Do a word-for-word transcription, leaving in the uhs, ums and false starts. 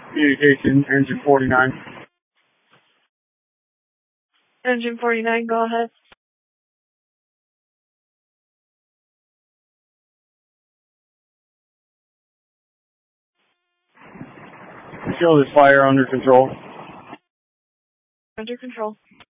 Communication, engine forty-nine. Engine forty-nine, go ahead. Show this fire under control. Under control.